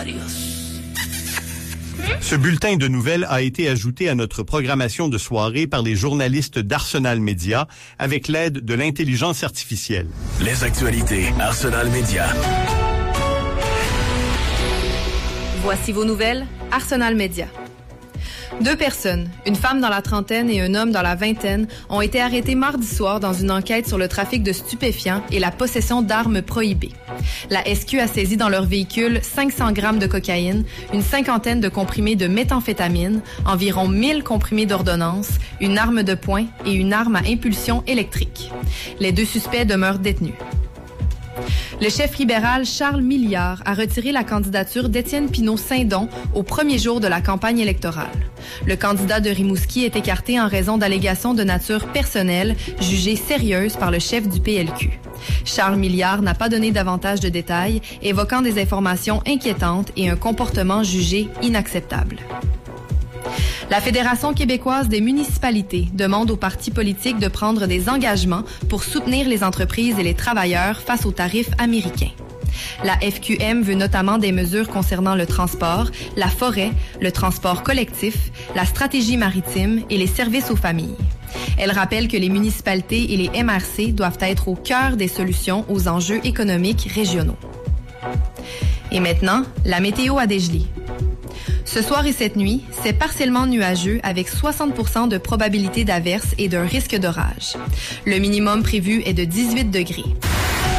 Adios. Ce bulletin de nouvelles a été ajouté à notre programmation de soirée par les journalistes d'Arsenal Média avec l'aide de l'intelligence artificielle. Les actualités Arsenal Média. Voici vos nouvelles, Arsenal Média. 2 personnes, une femme dans la trentaine et un homme dans la vingtaine, ont été arrêtés mardi soir dans une enquête sur le trafic de stupéfiants et la possession d'armes prohibées. La SQ a saisi dans leur véhicule 500 grammes de cocaïne, une cinquantaine de comprimés de méthamphétamine, environ 1000 comprimés d'ordonnance, une arme de poing et une arme à impulsion électrique. Les 2 suspects demeurent détenus. Le chef libéral Charles Milliard a retiré la candidature d'Étienne Pinault-Saint-Don au premier jour de la campagne électorale. Le candidat de Rimouski est écarté en raison d'allégations de nature personnelle jugées sérieuses par le chef du PLQ. Charles Milliard n'a pas donné davantage de détails, évoquant des informations inquiétantes et un comportement jugé inacceptable. La Fédération québécoise des municipalités demande aux partis politiques de prendre des engagements pour soutenir les entreprises et les travailleurs face aux tarifs américains. La FQM veut notamment des mesures concernant le transport, la forêt, le transport collectif, la stratégie maritime et les services aux familles. Elle rappelle que les municipalités et les MRC doivent être au cœur des solutions aux enjeux économiques régionaux. Et maintenant, la météo à Dégelée. Ce soir et cette nuit, c'est partiellement nuageux avec 60% de probabilité d'averse et d'un risque d'orage. Le minimum prévu est de 18 degrés.